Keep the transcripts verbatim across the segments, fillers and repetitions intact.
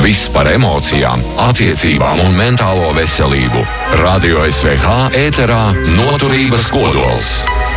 Viss par emocijām, attiecībām un mentālo veselību. Radio S V H ēterā Noturības kodols.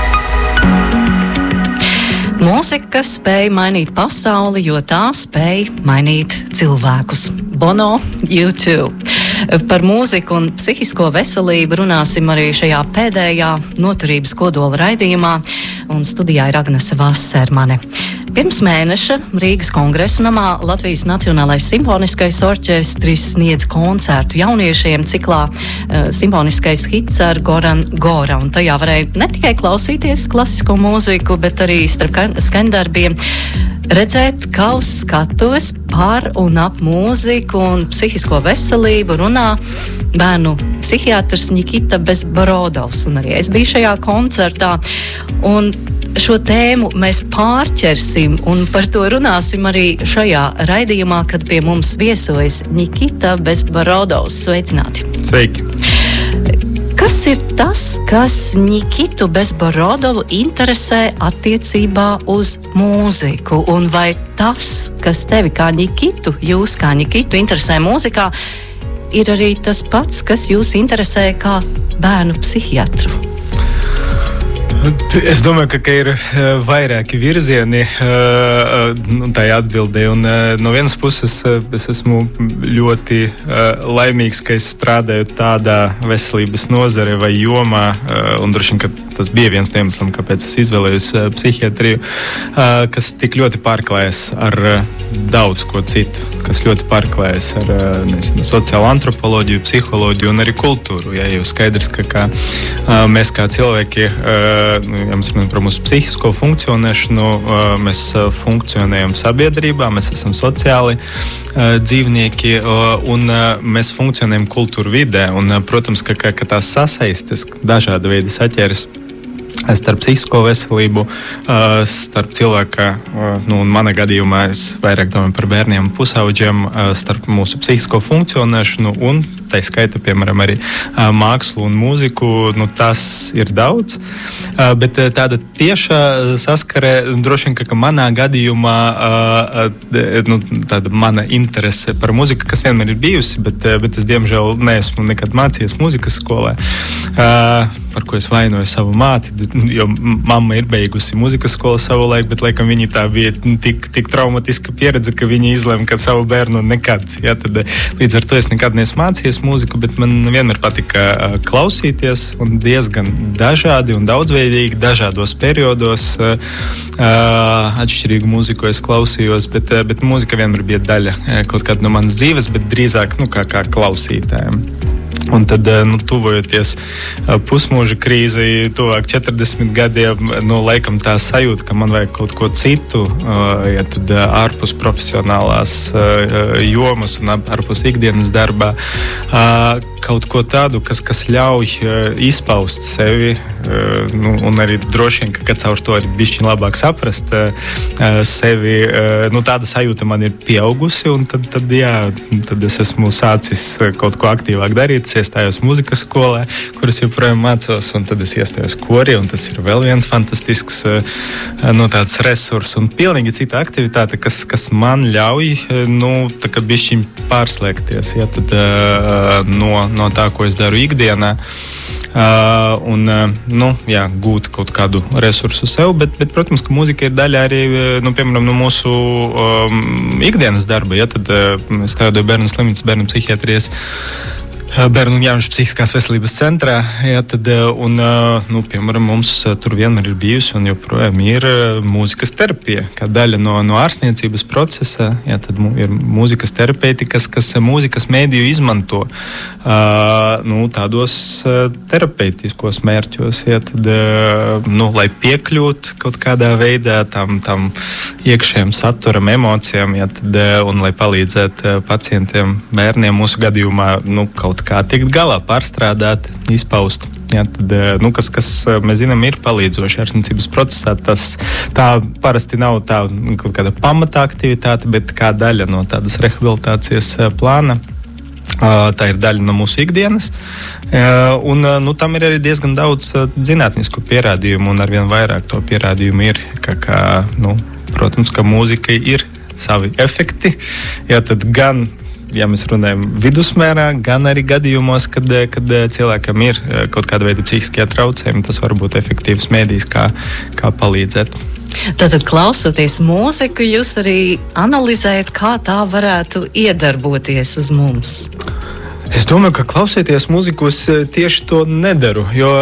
Mūzika spēj mainīt pasauli, jo tā spēj mainīt cilvēkus. Bono, U two. Par mūziku un psihisko veselību runāsim arī šajā pēdējā Noturības kodola raidījumā, un studijā ir Agnese Vasermane. Pirms mēneša Rīgas Kongresa namā Latvijas Nacionālais simfoniskais orķestris sniedz koncertu jauniešiem ciklā uh, Simfoniskais hits ar Goran Gora, un tajā varēja ne tikai klausīties klasisko mūziku, bet arī starp skaņdarbiem redzēt, kā uz skatuves par un ap mūziku un psihisko veselību runā bērnu psihiatrs Nikita Bezborodovs, un arī es biju šajā koncertā, un šo tēmu mēs pārķersim un par to runāsim arī šajā raidījumā, kad pie mums viesojas Nikita Bezborodovs. Sveicināti! Sveiki! Kas ir tas, kas Nikitu Bezborodovu interesē attiecībā uz mūziku? Un vai tas, kas tevi kā Nikitu, jūs kā Nikitu interesē mūzikā, ir arī tas pats, kas jūs interesē kā bērnu psihiatru? Es domāju, ka, ka ir vairāki virzieni uh, tajā atbildē. Un, uh, no vienas puses uh, es esmu ļoti uh, laimīgs, ka es strādāju tādā veselības nozare vai jomā, uh, un droši vien, ka tas bija viens no iemesliem, kāpēc es izvēlējos uh, psihiatriju, uh, kas tik ļoti pārklājas ar uh, daudz ko citu, kas ļoti pārklājas ar uh, nezinu, sociālo antropoloģiju, psiholoģiju un arī kultūru. Ja, jo skaidrs, ka kā, uh, mēs kā cilvēki uh, ja mēs runājam par mūsu psihisko funkcionēšanu, mēs funkcionējam sabiedrībā, mēs esam sociāli dzīvnieki un mēs funkcionējam kultūra vidē. Un, protams, ka, ka, ka tās sasaistes dažāda veida saķeres starp psihisko veselību, starp cilvēka, nu, un mana gadījumā es vairāk domāju par bērniem un pusauģiem, starp mūsu psihisko funkcionēšanu un tā skaita, piemēram, arī mākslu un mūziku, nu, tas ir daudz. Bet tāda tieša saskare, droši vien, ka, ka manā gadījumā nu, tāda mana interese par mūziku, kas vienmēr ir bijusi, bet, bet es, diemžēl, neesmu nekad mācījies mūzikas skolē, par ko es vainoju savu māti, jo mamma ir beigusi mūzikas skolu savu laiku, bet, laikam, viņa tā bija tik, tik traumatiska pieredze, ka viņa izlēma, ka savu bērnu nekad. Ja, tad, līdz ar to es nekad neesmu mācījies mūziku, bet man vienmēr patika uh, klausīties un diezgan dažādi un daudzveidīgi dažādos periodos uh, uh, atšķirīgu mūziku es klausījos, bet, uh, bet mūzika vienmēr bija daļa uh, kaut kāda no manas dzīves, bet drīzāk nu, kā, kā klausītājiem. Un tad, nu, tuvojoties pusmūža krīzei, tuvāk četrdesmit gadiem, nu, laikam tā sajūta, ka man vajag kaut ko citu, ja tad ārpus profesionālās jomas un ārpus ikdienas darbā, kaut ko tādu, kas, kas ļauj izpaust sevi, nu, un arī droši vien, ka caur to arī bišķiņ labāk saprast sevi, nu, tāda sajūta man ir pieaugusi, un tad, tad, jā, tad es esmu sācis kaut ko aktīvāk darīt. Es iestājos mūzikas skolē, kuras joprojām mācos, un tad es iestājos korī, un tas ir vēl viens fantastisks nu, tāds resurs un pilnīgi cita aktivitāte, kas, kas man ļauj nu, tā kā bišķiņ pārslēgties ja, tad, no, no tā, ko es daru ikdienā. Uh, un, uh, nu, jā, gūt kaut kādu resursu sev, bet, bet protams, ka mūzika ir daļa arī, nu, piemēram, no mūsu um, ikdienas darba. Ja, tad uh, es strādāju bērnu slimnīcas, bērnu psihiatrijas, bērnu un jauniešu psihiskās veselības centrā. Ja, tad, un, nu, piemēram, mums tur vienmēr ir bijusi un joprojām ir mūzikas terapija, kā daļa no, no ārstniecības procesa. Ja, tad ir mūzikas terapeiti, kas, kas mūzikas mēdīju izmanto uh, nu, tādos uh, terapeitiskos mērķos, ja, tad, uh, nu, lai piekļūt kaut kādā veidā tam, tam iekšējiem saturam, emocijām, ja, tad, uh, un lai palīdzētu uh, pacientiem, bērniem mūsu gadījumā, nu, kaut kā tikt galā, pārstrādāt, izpaust. Ja, tad, nu, kas, kas, mēs zinām, ir palīdzoši ārstniecības procesā. Tas tā parasti nav tā kaut kāda pamata aktivitāte, bet kā daļa no tādas rehabilitācijas plāna. Tā ir daļa no mūsu ikdienas. Un, nu, tam ir arī diezgan daudz zinātnisku pierādījumu, un arvien vairāk to pierādījumu ir, ka, ka, nu, protams, ka mūzikai ir savi efekti. Ja, tad gan ja mēs runājam vidusmērā, gan arī gadījumos, kad, kad cilvēkam ir kaut kāda veida psihiskie traucējumi, tas var būt efektīvs mēdījis, kā, kā palīdzēt. Tātad, klausoties mūziku, jūs arī analizējat, kā tā varētu iedarboties uz mums? Es domāju, ka klausoties mūziku, es tieši to nedaru, jo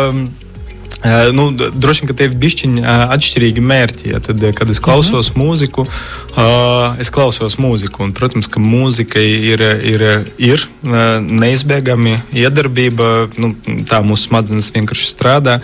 Uh, nu, droši vien, ka tie ir bišķiņi uh, atšķirīgi mērķi. Ja, tad, kad es klausos mm-hmm. mūziku, uh, es klausos mūziku. Un, protams, ka mūzika ir, ir, ir uh, neizbēgami iedarbība. Nu, tā mūsu smadzenes vienkārši strādā.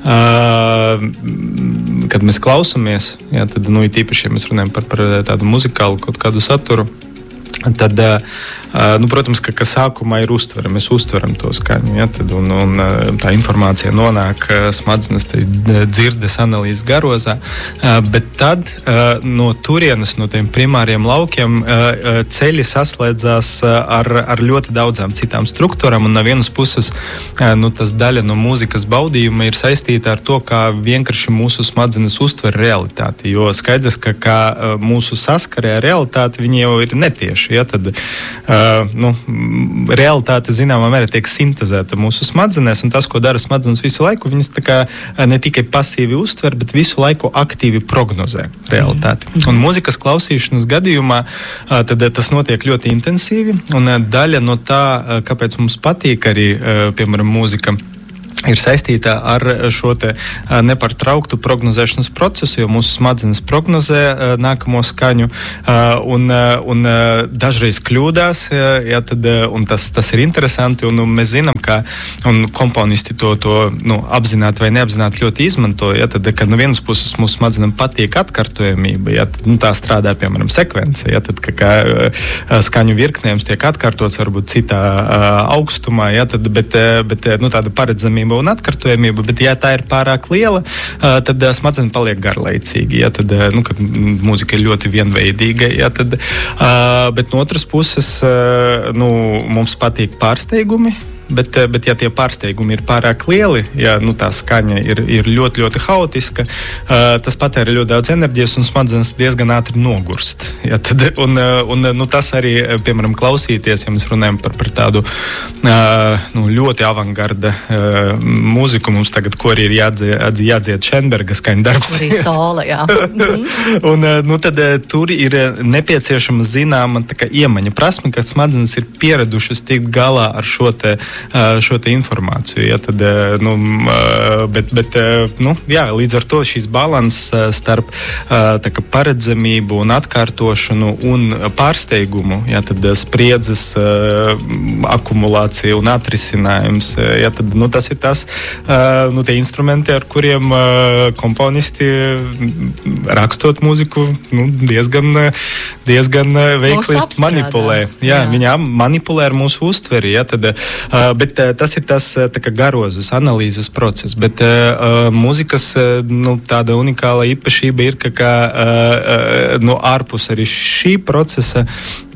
Uh, kad mēs klausamies, ja, tad, nu, īpaši, ja mēs runājam par, par tādu muzikālu kaut kādu saturu, tad, nu, protams, ka, ka sākumā ir uztvere. Mēs uztveram to skaņu, ja, tad, un, un tā informācija nonāk smadzenes dzirdes analīzes garozā, bet tad no turienes, no tiem primāriem laukiem ceļi saslēdzās ar, ar ļoti daudzām citām struktūrām, un no vienas puses nu, tas daļa no mūzikas baudījuma ir saistīta ar to, kā vienkārši mūsu smadzenes uztver realitāti, jo skaidrs, ka kā mūsu saskarē ar realitāti, viņi jau ir netieši. Ja, tad, uh, nu, realitāte zināmā mērā tiek sintezēta mūsu smadzenēs, un tas, ko dara smadzenes visu laiku, viņas tā kā ne tikai pasīvi uztver, bet visu laiku aktīvi prognozē realitāti. Mm. Un mūzikas klausīšanas gadījumā uh, tad, tas notiek ļoti intensīvi, un uh, daļa no tā, uh, kāpēc mums patīk arī, uh, piemēram, mūzika, ir saistīta ar šo te nepārtrauktu prognozēšanas procesu, jo mūsu smadzenes prognozē nākamo skaņu un, un dažreiz kļūdās, ja, tad, un tas, tas ir interesanti, un, un mēs zinām, ka un komponisti to, to nu, apzināti vai neapzināti ļoti izmanto, ja, tad, kad no vienas puses mūsu smadzenēm patīk atkārtojamība, ja, tad, nu, tā strādā, piemēram, sekvence, ja, tad, ka, ka skaņu virknējums tiek atkārtots varbūt citā augstumā, ja, tad, bet, bet nu, tāda paredzamība un atkārtojamība, bet ja tā ir pārāk liela, tad smadzenes paliek garlaicīgi, ja, tad, nu, kad mūzika ir ļoti vienveidīga, ja, tad, bet no otras puses, nu, mums patīk pārsteigumi, Bet, bet, ja tie pārsteigumi ir pārāk lieli, ja nu, tā skaņa ir, ir ļoti, ļoti haotiska, uh, tas patēra ļoti daudz enerģijas un smadzenes diezgan ātri nogurst. Ja, tad, un, un, nu, tas arī, piemēram, klausīties, ja mēs runājam par, par tādu uh, nu, ļoti avangarda uh, mūziku, mums tagad, ko arī ir jādzied, jādzied Šenberga skaņdarbs. Arī sola, jā. un, nu, tad tur ir nepieciešama zināma tā kā iemaņa prasme, ka smadzenes ir pieradušas tikt galā ar šo te šo te informāciju. Ja, tad, nu, bet, bet, nu, jā, līdz ar to šīs balans starp tā kā paredzamību un atkārtošanu un pārsteigumu, ja, tad spriedzes akumulācija un atrisinājums, ja, tad, nu, tas ir tas, nu, tie instrumenti, ar kuriem komponisti rakstot mūziku, nu, diezgan, diezgan veikli manipulē. Jā, jā. Viņi manipulē ar mūsu uztveri, ja, tad Uh, bet uh, tas ir tas uh, tā kā garozes analīzes process, bet uh, mūzikas uh, nu, tāda unikāla īpašība ir, ka kā, uh, uh, no ārpus arī šī procesa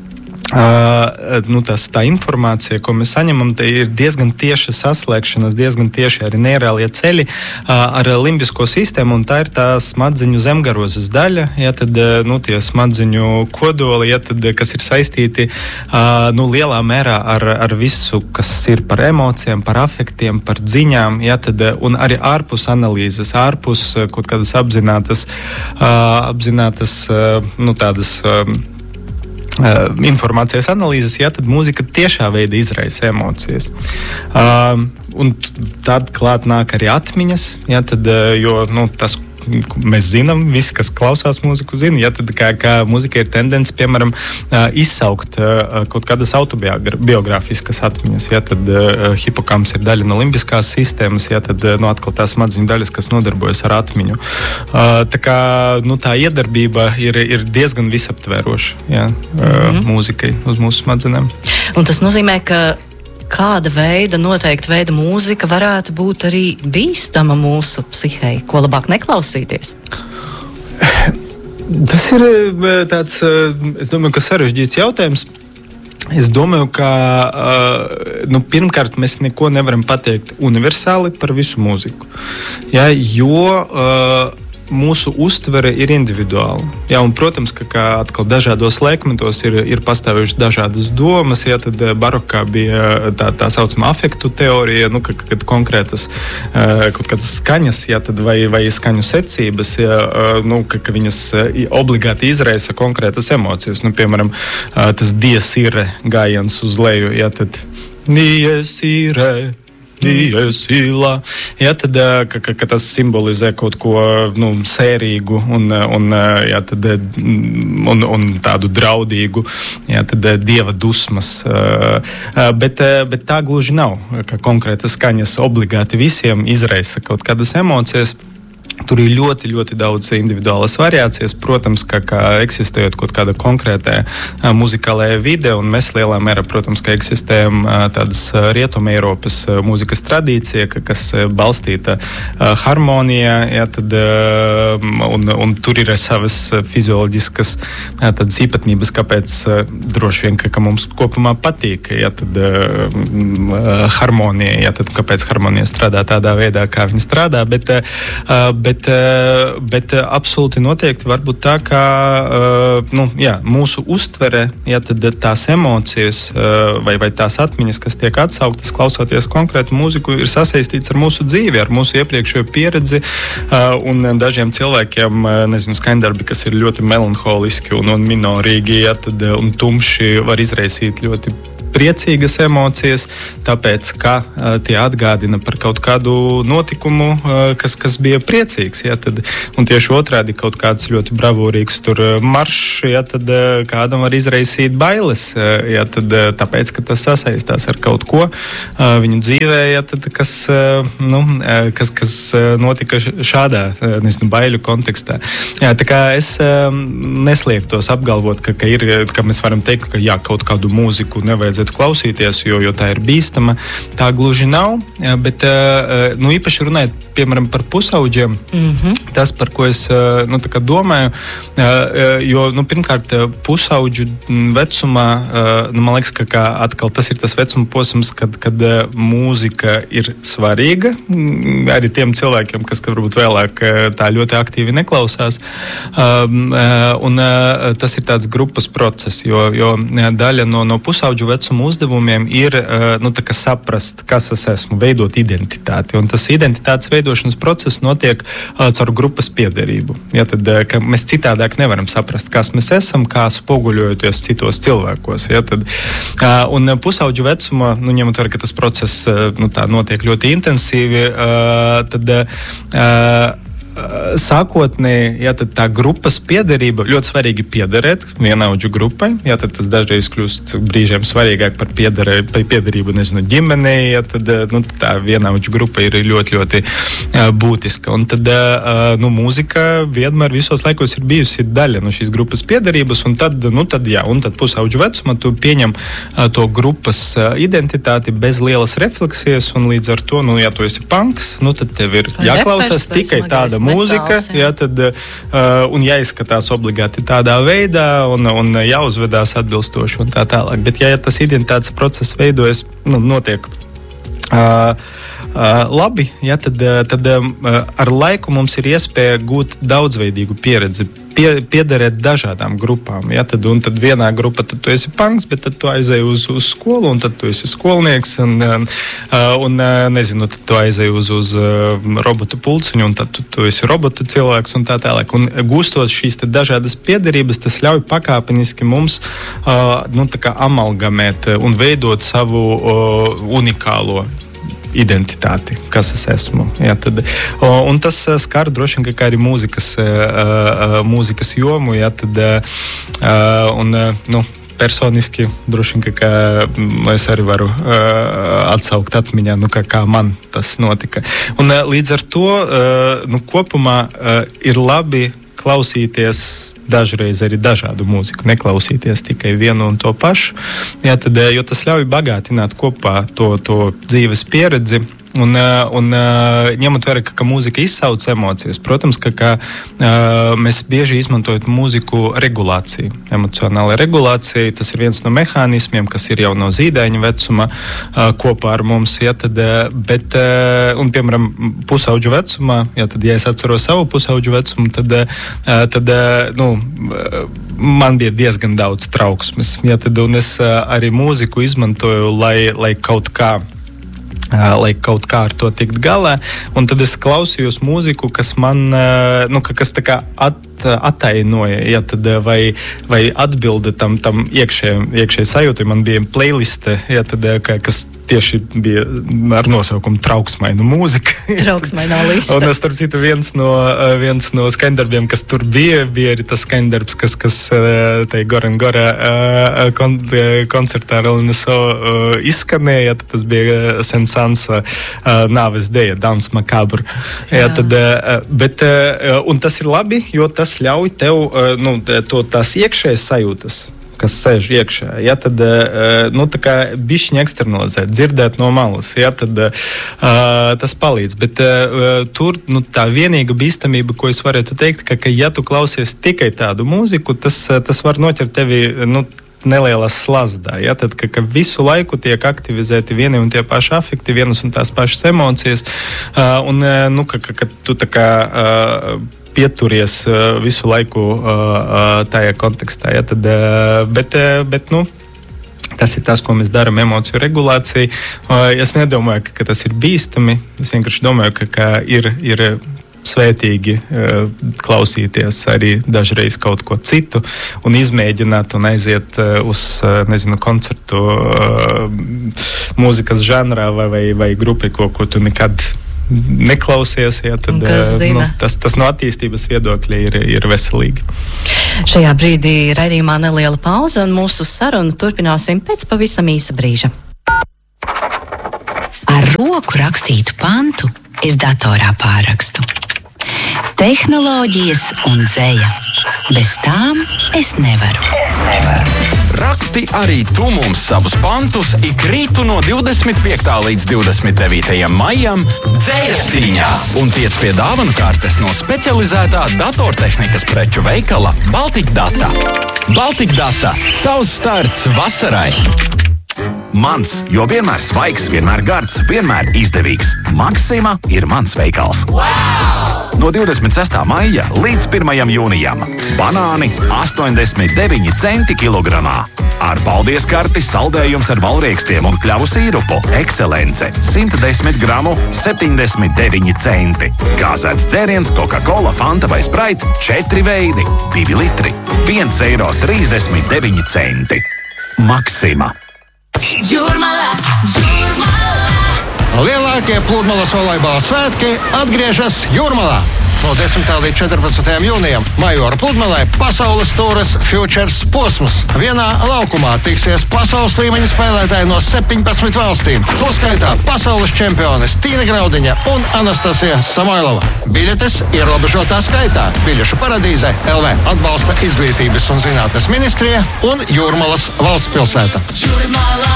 Uh, nu, tas, tā informācija, ko mēs saņemam, ir diezgan tieša saslēgšanās, diezgan tieši arī neirālie ceļi uh, ar limbisko sistēmu, un tā ir tā smadzeņu zemgarozes daļa, ja, tad, nu, tie smadzeņu kodoli, ja, tad, kas ir saistīti uh, nu, lielā mērā ar, ar visu, kas ir par emocijām, par afektiem, par dziņām, ja, tad, un arī ārpus analīzes, ārpus kaut kādas apzinātas, uh, apzinātas uh, nu, tādas um, Uh, informācijas analīzes, ja, tad mūzika tiešā veidā izraisa emocijas. Uh, un tad klāt nāk arī atmiņas, ja, tad, uh, jo nu, tas, mēs zinām, visi, kas klausās mūziku, zina, ja, tad kā, kā mūzika ir tendence, piemēram, uh, izsaukt uh, kaut kādas autobiogrāfiskas atmiņas, ja, tad uh, hipokams ir daļa no limbiskās sistēmas, ja, tad uh, nu, atkal tās smadzeņu daļas, kas nodarbojas ar atmiņu. Uh, tā kā nu, tā iedarbība ir, ir diezgan visaptveroša, ja, uh, mm-hmm. mūzikai uz mūsu smadzenēm. Un tas nozīmē, ka kāda veida, noteikta veida mūzika varētu būt arī bīstama mūsu psihei, ko labāk neklausīties? Tas ir tāds, es domāju, ka sarežģīts jautājums. Es domāju, ka nu, pirmkārt mēs neko nevaram pateikt universāli par visu mūziku. Ja, jo mūsu uztvere ir individuāla. Jā, un, protams, ka kā atkal dažādos laikmetos ir, ir pastāvējušas dažādas domas. Jā, tad barokā bija tā, tā saucamā afektu teorija, nu, ka, kad konkrētas kaut kādas skaņas, jā, tad vai, vai skaņu secības, jā, nu, ka, ka viņas obligāti izraisa konkrētas emocijas. Nu, piemēram, tas dies ire gājiens uz leju, jā, tad dies ire. Iesīlā. Jā, tad, ka, ka, ka tas simbolizē kaut ko nu, sērīgu un, un, jā, tad, un, un tādu draudīgu, jā, tad, dieva dusmas. Bet, bet tā gluži nav, ka konkrētas skaņas obligāti visiem izraisa kaut kādas emocijas. Tur ir ļoti, ļoti daudz individuālas variācijas. Protams, ka, ka eksistējot kaut kāda konkrētā uh, muzikālajā vide, un mēs lielā mērā, protams, ka eksistējam uh, tādas uh, Rietuma Eiropas uh, mūzikas tradīcija, ka, kas uh, balstīta uh, harmonijā, jā, tad, uh, un, un tur ir savas fizioloģiskas uh, tādas īpatnības, kāpēc uh, droši vien, ka, ka mums kopumā patīk, jā, tad, uh, harmonija, jā, tad kāpēc harmonija strādā tādā veidā, kā viņa strādā, bet, uh, bet Bet, bet absolūti noteikti var būt tā, ka nu, jā, mūsu uztvere, jā, tad tās emocijas vai, vai tās atmiņas, kas tiek atsauktas, klausoties konkrētu mūziku, ir sasaistīts ar mūsu dzīvi, ar mūsu iepriekšējo pieredzi. Un dažiem cilvēkiem, nezinu, skaņdarbi, kas ir ļoti melanholiski un, un minorīgi, jā, tad, un tumši, var izraisīt ļoti priecīgas emocijas, tāpēc, ka uh, tie atgādina par kaut kādu notikumu, uh, kas, kas bija priecīgs. Ja, tad, un tieši otrādi kaut kāds ļoti bravūrīgs tur maršs, ja, tad uh, kādam var izraisīt bailes, uh, ja, tad, uh, tāpēc, ka tas sasaistās ar kaut ko uh, viņu dzīvē, ja, tad, kas, uh, nu, uh, kas, kas uh, notika šādā, uh, nezinu, baiļu kontekstā. Jā, tā kā es uh, nesliektos apgalvot, ka, ka, ir, ka mēs varam teikt, ka jā, kaut kādu mūziku nevajadzētu klausīties, jo, jo tā ir bīstama. Tā gluži nav, bet nu, īpaši runājot, piemēram, par pusauģiem, mm-hmm. tas, par ko es nu, tā kā domāju, jo, nu, pirmkārt, pusauģu vecumā, nu, man liekas, ka kā atkal tas ir tas vecuma posms, kad, kad mūzika ir svarīga, arī tiem cilvēkiem, kas varbūt vēlāk tā ļoti aktīvi neklausās, un tas ir tāds grupas process, jo, jo daļa no, no pusauģu vecuma uzdevumiem ir, nu, tā kā saprast, kas es esmu, veidot identitāti, un tas identitātes veidošanas process notiek uh, caur grupas piederību. Ja, tad, uh, mēs citādāk nevaram saprast, kas mēs esam, kā spoguļojoties citos cilvēkos. Ja, tad, uh, un pusauģu vecumā, nu, ņemot vērā, ka tas process uh, nu, tā notiek ļoti intensīvi, uh, tad uh, sākotnēji, ja tā grupas piederība, ļoti svarīgi piederēt vienaudžu grupai, ja tas dažreiz kļūst brīžiem svarīgāk par piederību, nezinu, ģimenei, ja tad, nu, tā vienaudžu grupa ir ļoti, ļoti uh, būtiska. Un tad, uh, nu, mūzika vienmēr visos laikos ir bijusi daļa no šīs grupas piederības, un tad, nu, tad, jā, un tad pusauģu vecumā tu pieņem uh, to grupas uh, identitāti bez lielas refleksijas, un līdz ar to, nu, ja tu esi punks, nu, tad tev ir jāklausās tikai tāda mūzika, jā, tad, uh, un jāizskatās obligāti tādā veidā, un, un jāuzvedās atbilstoši un tā tālāk. Bet, ja tas identitātes process veidojas, nu, notiek uh, uh, labi, jā, tad, tad uh, ar laiku mums ir iespēja gūt daudzveidīgu pieredzi, pie, piederēt dažādām grupām. Ja? Tad, un tad vienā grupā tad tu esi punks, bet tad tu aizēji uz, uz skolu, un tad tu esi skolnieks, un, un nezinu, tad tu aizēji uz, uz robotu pulciņu, un tad tu, tu esi robotu cilvēks, un tā tālāk. Un gūstot šīs dažādas piederības, tas ļauj pakāpeniski mums nu, tā kā amalgamēt un veidot savu unikālo identitāti, kas es esmu. Jā, tad, un tas skar droši vien kā arī mūzikas, mūzikas jomu. Jā, tad, un, nu, personiski droši vien, ka es arī varu atsaukt atmiņā, nu, kā, kā man tas notika. Un līdz ar to nu, kopumā ir labi klausīties dažreiz arī dažādu mūziku, neklausīties tikai vienu un to pašu, jā, tad, jo tas ļauj bagātināt kopā to, to dzīves pieredzi Un, un ņemot vērā, ka, ka mūzika izsauc emocijas, protams, ka, ka mēs bieži izmantojam mūziku regulāciju, emocionāla regulācija. Tas ir viens no mehānismiem, kas ir jau no zīdaiņa vecuma kopā ar mums. Ja, tad, bet, un, piemēram, pusauģu vecumā, ja, tad, ja es atceros savu pusauģu vecumu, tad, tad nu, man bija diezgan daudz trauksmes. Ja, tad, un es arī mūziku izmantoju, lai, lai kaut kā lai kaut kā ar to tikt galā, un tad es klausījos mūziku, kas man, nu, kas tā kā at, atainoja, ja, tad, vai, vai atbilda tam, tam iekšējai iekšē sajūtai. Man bija playliste, ja, tad, kas tieši bija ar nosaukumu Trauksmaina mūzika. Trauksmainā lista. Un, starp citu, viens no, viens no skaņdarbiem, kas tur bija, bija arī tas skaņdarbs, kas, kas tai Goran Gora kon, koncertā ar L N S O izskanēja, tad tas bija Sensansa nāves deja, Dans Makabru. Ja, tad, bet, un tas ir labi, jo tas ļauj tev, nu, to tās iekšējas sajūtas, kas sēž iekšā, ja, tad nu, tā kā bišķiņi eksternalizēt, dzirdēt no malas, ja, tad uh, tas palīdz. Bet uh, tur nu, tā vienīga bīstamība, ko es varētu teikt, ka, ka ja tu klausies tikai tādu mūziku, tas, tas var noķert tevi, nu, nelielā slazdā, ja, tad, ka, ka visu laiku tiek aktivizēti vieni un tie paši afekti, vienas un tās pašas emocijas, uh, un, uh, nu, ka, ka, ka tu tā kā uh, pieturies uh, visu laiku uh, uh, tajā kontekstā. Ja, tad, uh, bet, uh, bet, nu, tas ir tas, ko mēs darām, emociju regulācija. Uh, es nedomāju, ka, ka tas ir bīstami. Es vienkārši domāju, ka, ka ir, ir svētīgi uh, klausīties arī dažreiz kaut ko citu un izmēģināt un aiziet uh, uz, uh, nezinu, koncertu uh, mūzikas žanrā vai, vai, vai grupai, ko, ko tu nekad neklausies, ja, tad nu, tas, tas no attīstības viedokļa ir, ir veselīgi. Šajā brīdī raidījumā neliela pauze un mūsu sarunu turpināsim pēc pavisam īsa brīža. Ar roku rakstītu pantu es datorā pārrakstu. Tehnoloģijas un dzeja. Bez tām es nevaru. Raksti arī tu mums savus pantus ik rītu no divdesmit piektā līdz divdesmit devītajam maijam Dzējas cīņās un tiec pie dāvanu kartes no specializētā datortehnikas preču veikala Baltic Data. Baltic Data – tavs starts vasarai! Mans, jo vienmēr svaigs, vienmēr gards, vienmēr izdevīgs. Maksima ir mans veikals. Wow! No divdesmit sestā maija līdz pirmajam jūnijam. Banāni astoņdesmit deviņi centi kilogramā. Ar paldies karti saldējums ar valriekstiem un kļavu sīrupu. Ekscelence simt desmit gramu septiņdesmit deviņi centi. Gāzēts dzēriens Coca-Cola, Fanta vai Sprite četri veidi, divi litri, viens eiro trīsdesmit deviņi centi. Maksima. Jūrmalā, Jūrmalā. Lielākie pludmales volejbola svētki atgriežas Jūrmalā. No desmitā līdz četrpadsmitajam jūnijam Majora pludmalē pasaules tūres Futures posms. Vienā laukumā tiksies pasaules līmeņa spēlētāji no septiņpadsmit valstīm. Toskaitā pasaules čempiones Tīna Graudiņa un Anastasija Samoilova. Biļetes ierobežotā skaitā. Biļešu paradīze L V atbalsta Izglītības un zinātnes ministrija un Jūrmalas valsts pilsēta. Jūrmalā.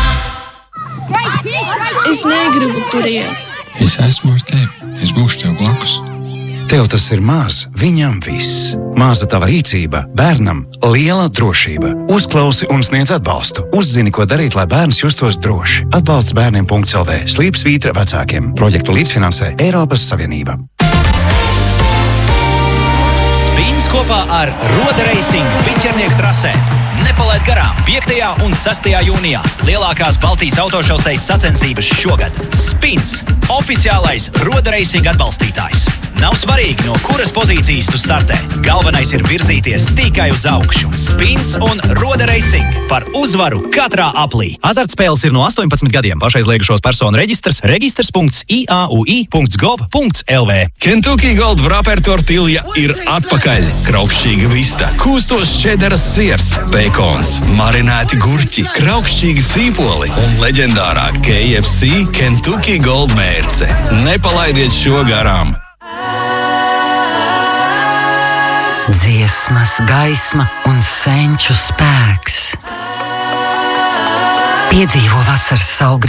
Es negribu tur iet. Es esmu ar tevi. Es būšu tev blakus. Tev tas ir maz, viņam viss. Maza tava rīcība, bērnam liela drošība. Uzklausi un sniedz atbalstu. Uzzini, ko darīt, lai bērns justos droši. Atbalsts bērniem punkts L V. Slīpsvītra vecākiem. Projektu līdzfinansē Eiropas Savienība. Spins kopā ar Roda Racing Piķernieku trasē. Nepalaid garām piektajā un sestajā jūnijā. Lielākās Baltijas autošosejas sacensības šogad. Spins – oficiālais Roda Racing atbalstītājs. Nav svarīgi, no kuras pozīcijas tu startē. Galvenais ir virzīties tikai uz augšu. Spins un Roda Racing par uzvaru katrā aplī. Azartspēles ir no astoņpadsmit gadiem. Pašaizliegušos personu reģistrs registrs punkts I A U I punkts gov punkts L V. Kentucky Gold Wrapper tortilja ir atpakaļ. Kraukšķīga vista, kūstos čederas siers, bekons, marinēti gurķi, kraukšķīgi sīpoli un leģendārā K F C Kentucky Gold mērce. Nepalaidiet šo garām! Dziesmas, gaisma un senču spēks. Piedzīvo vasaras saulgriežu